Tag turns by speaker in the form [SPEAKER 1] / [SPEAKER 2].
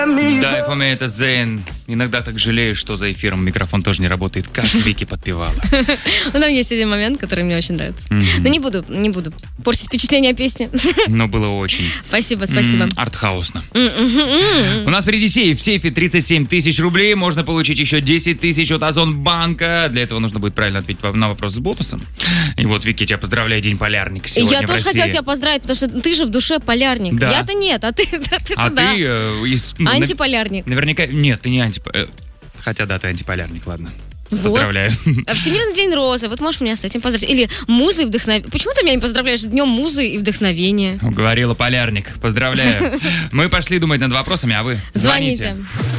[SPEAKER 1] Да, for me это Зейн. Иногда так жалею, что за эфиром микрофон тоже не работает, как Вики подпевала.
[SPEAKER 2] Ну, там есть один момент, который мне очень нравится. Но не буду портить впечатление о песне.
[SPEAKER 1] Но было очень.
[SPEAKER 2] Спасибо.
[SPEAKER 1] Артхаусно. У нас впереди сейф. В сейфе 37 тысяч рублей. Можно получить еще 10 тысяч от Озонбанка. Для этого нужно будет правильно ответить на вопрос с бонусом. И вот, Вики, я тебя поздравляю, День полярника сегодня
[SPEAKER 2] Я
[SPEAKER 1] в
[SPEAKER 2] тоже
[SPEAKER 1] России.
[SPEAKER 2] хотела тебя поздравить, потому что ты же в душе полярник.
[SPEAKER 1] Да.
[SPEAKER 2] Я-то нет, а ты да. Антиполярник.
[SPEAKER 1] Наверняка... Нет, ты не антиполярник. Хотя да, ты антиполярник, ладно.
[SPEAKER 2] Вот.
[SPEAKER 1] Поздравляю.
[SPEAKER 2] Всемирный день розы. Вот можешь меня с этим поздравить. Или музы и вдохновения. Почему ты меня не поздравляешь с днем музы и вдохновения?
[SPEAKER 1] Говорила полярник. Поздравляю. Мы пошли думать над вопросами, а вы
[SPEAKER 2] Звоните.